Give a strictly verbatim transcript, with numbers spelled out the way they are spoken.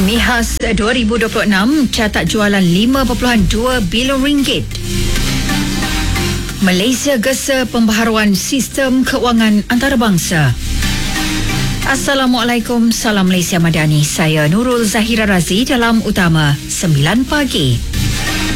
MIHAS dua ribu dua puluh enam catat jualan lima perpuluhan dua bilion ringgit. Malaysia gesa pembaharuan sistem keuangan antarabangsa. Assalamualaikum, salam Malaysia Madani. Saya Nurul Zahira Razi dalam Utama sembilan pagi.